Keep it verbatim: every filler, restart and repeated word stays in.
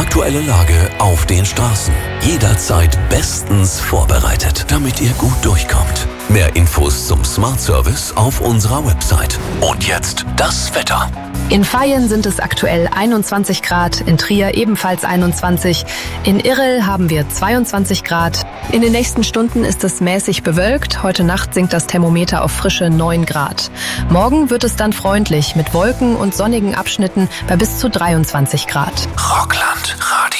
aktuelle Lage auf den Straßen. Jederzeit bestens vorbereitet, damit ihr gut durchkommt. Mehr Infos zum Smart Service auf unserer Website. Und jetzt das Wetter. In Vaihingen sind es aktuell einundzwanzig Grad, in Trier ebenfalls einundzwanzig, in Irrel haben wir zweiundzwanzig Grad. In den nächsten Stunden ist es mäßig bewölkt, heute Nacht sinkt das Thermometer auf frische neun Grad. Morgen wird es dann freundlich mit Wolken und sonnigen Abschnitten bei bis zu dreiundzwanzig Grad. Rockland Radio.